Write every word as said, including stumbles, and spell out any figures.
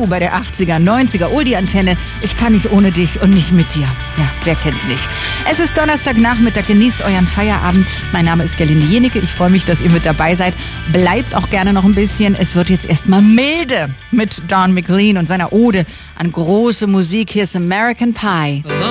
Du bei der achtziger, neunziger Oldie-Antenne. Ich kann nicht ohne dich und nicht mit dir. Ja, wer kennt's nicht? Es ist Donnerstagnachmittag, genießt euren Feierabend. Mein Name ist Gerlinde Jenecke. Ich freue mich, dass ihr mit dabei seid. Bleibt auch gerne noch ein bisschen. Es wird jetzt erstmal milde mit Don McLean und seiner Ode an große Musik. Hier ist American Pie.